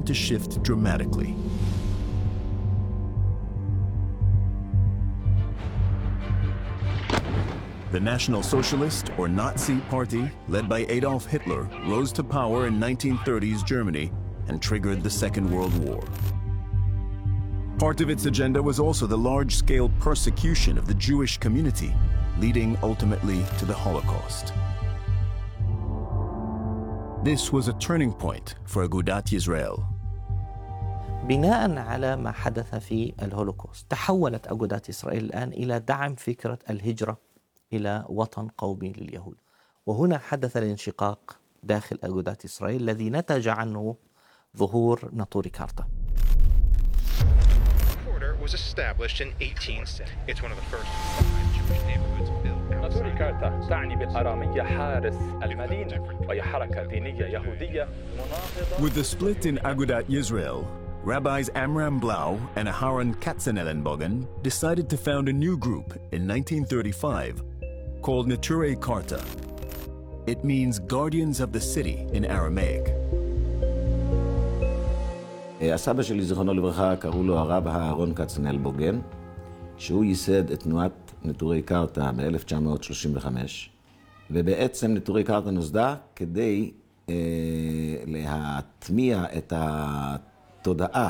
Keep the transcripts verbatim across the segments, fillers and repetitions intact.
to shift dramatically. The National Socialist, or Nazi Party, led by Adolf Hitler, rose to power in nineteen thirties Germany and triggered the Second World War. Part of its agenda was also the large-scale persecution of the Jewish community, leading ultimately to the Holocaust. This was a turning point for Agudat Yisrael. بناء على ما حدث في الهولوكوست تحولت أجودات إسرائيل الآن إلى دعم فكرة الهجرة إلى وطن قومي لليهود. وهنا حدث الانشقاق داخل أجودات إسرائيل الذي نتج عنه ظهور ناطوري كارتا. Was established in eighteen seventy. It's one of the first Jewish neighborhoods built. ناطوري كارتا تعني بالآرامية حارس المدينة وهي حركة دينية يهودية مناهضة. With the split in Agudat Yisrael, Rabbis Amram Blau and Aharon Katzenellenbogen decided to found a new group in nineteen thirty-five called Neturei Karta. It means guardians of the city in Aramaic. הסבא שלי, זיכרונו לברכה, קראו לו הרב אהרון כצנלבוגן, שהוא ייסד את תנועת נטורי קרתא ב-אלף תשע מאות שלושים וחמש, ובעצם נטורי קרתא נוסדה כדי אה, להטמיע את התודעה.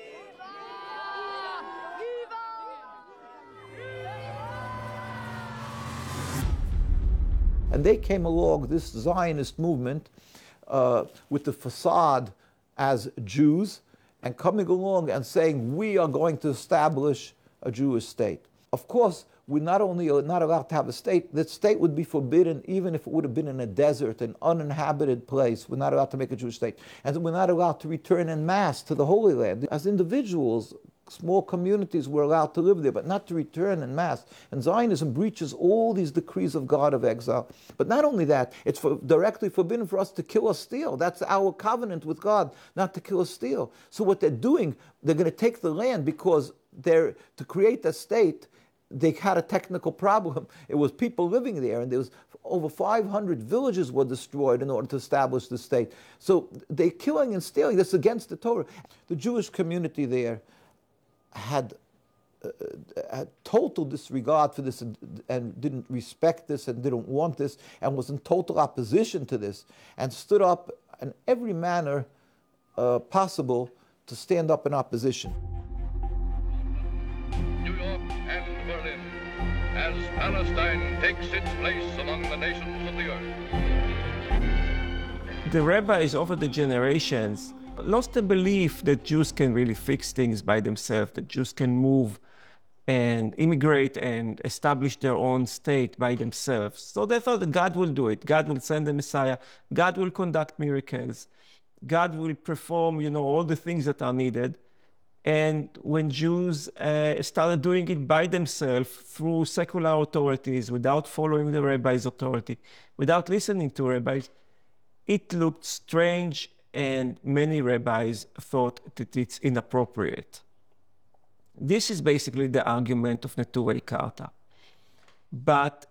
And they came along, this Zionist movement, uh, with the facade as Jews, and coming along and saying, we are going to establish a Jewish state. Of course, we not only are not allowed to have a state, the state would be forbidden even if it would have been in a desert, an uninhabited place. We're not allowed to make a Jewish state. And we're not allowed to return en masse to the Holy Land. As individuals, small communities were allowed to live there, but not to return en masse. And Zionism breaches all these decrees of God of exile. But not only that, it's for, directly forbidden for us to kill or steal. That's our covenant with God, not to kill or steal. So what they're doing, they're going to take the land because they're, to create a state, they had a technical problem. It was people living there, and there was over five hundred villages were destroyed in order to establish the state. So they're killing and stealing. That's against the Torah. The Jewish community there had uh, a total disregard for this and, and didn't respect this and didn't want this and was in total opposition to this and stood up in every manner uh, possible to stand up in opposition. New York and Berlin, as Palestine takes its place among the nations of the earth. The rabbis over the generations lost the belief that Jews can really fix things by themselves, that Jews can move and immigrate and establish their own state by themselves. So they thought that God will do it. God will send the Messiah. God will conduct miracles. God will perform, you know, all the things that are needed. And when Jews uh, started doing it by themselves through secular authorities, without following the rabbi's authority, without listening to rabbis, it looked strange, and many rabbis thought that it's inappropriate. This is basically the argument of Neturei Karta. But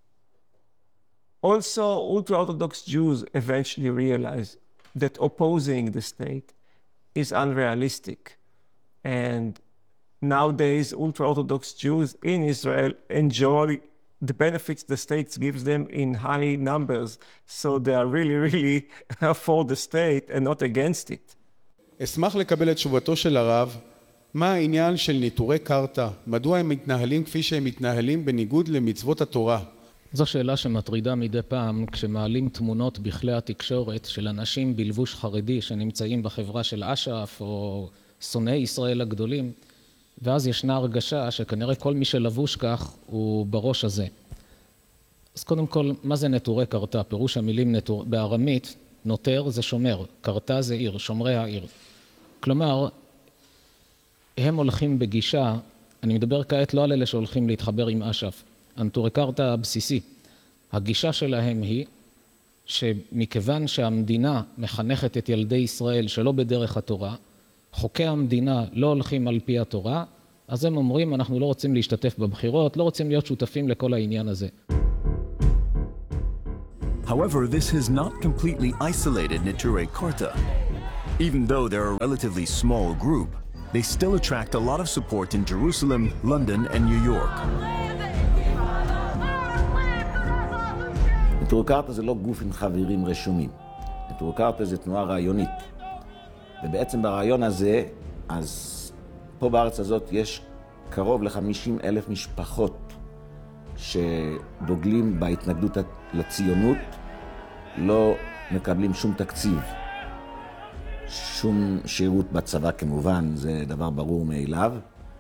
also, ultra-Orthodox Jews eventually realized that opposing the state is unrealistic. And nowadays, ultra-Orthodox Jews in Israel enjoy the benefits the state gives them in high numbers. So they are really, really for the state and not against it. אשמח לקבל את תשובתו של הרב, מה העניין של נטורי קרתא? מדוע הם מתנהלים כפי שהם מתנהלים בניגוד למצוות התורה? זו שאלה שמטרידה מדי פעם כשמעלים תמונות בכלי התקשורת של אנשים בלבוש חרדי שנמצאים בחברה של אש"ף או שונאי ישראל הגדולים, ואז ישנה הרגשה שכנראה כל מי שלבוש כך הוא בראש הזה. אז קודם כל, מה זה נטורי קרתא? פירוש המילים נטור, בארמית, נוטר זה שומר, קרתא זה עיר, שומרי העיר. כלומר, הם הולכים בגישה, אני מדבר כעת לא על אלה שהולכים להתחבר עם אש"ף, הנטורי קרתא הבסיסי. הגישה שלהם היא שמכיוון שהמדינה מחנכת את ילדי ישראל שלא בדרך התורה, חוקי המדינה לא הולכים על פי התורה, אז הם אומרים, אנחנו לא רוצים להשתתף בבחירות, לא רוצים להיות שותפים לכל העניין הזה. However, this has not completely isolated Neturei Karta. Even though they're a relatively small group, they still attract a lot of support in Jerusalem, London, and New York. נטורי קרתא זה לא גוף עם חברים רשומים. נטורי קרתא זה תנועה רעיונית. ובעצם ברעיון הזה, אז פה בארץ הזאת יש קרוב ל-חמישים אלף משפחות שדוגלים בהתנגדות לציונות, לא מקבלים שום תקציב, שום שירות בצבא כמובן, זה דבר ברור מאליו,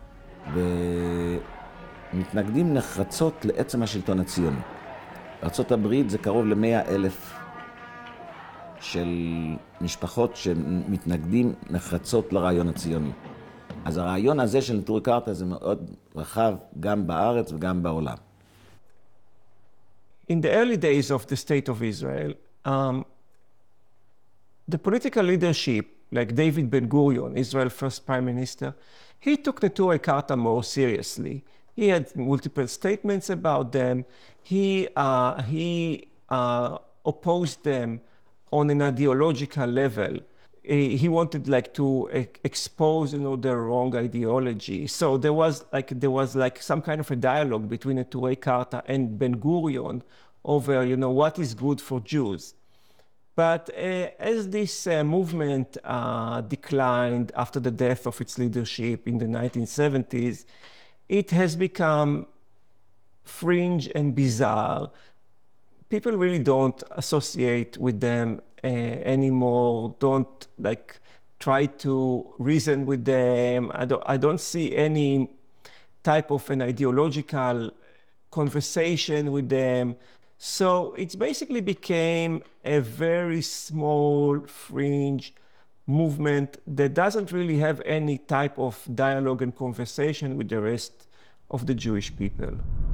ומתנגדים נחרצות לעצם השלטון הציוני. בארצות הברית זה קרוב ל-מאה אלף של משפחות שמתנגדים נחרצות לרעיון הציוני. אז הרעיון הזה של נטורי קרתא זה מאוד רחב גם בארץ וגם בעולם. In the early days of the State of Israel, um, the political leadership, like David Ben-Gurion, Israel's first prime minister, he took Neturei Karta more seriously. He had multiple statements about them. He, uh, he uh, opposed them on an ideological level. He, he wanted like to e- expose, you know, their wrong ideology. So there was like there was like some kind of a dialogue between Neturei Karta and Ben-Gurion over, you know, what is good for Jews. But uh, as this uh, movement uh, declined after the death of its leadership in the nineteen seventies, it has become fringe and bizarre. People really don't associate with them uh, anymore, don't like try to reason with them. I don't, I don't see any type of an ideological conversation with them. So it basically became a very small fringe movement that doesn't really have any type of dialogue and conversation with the rest of the Jewish people.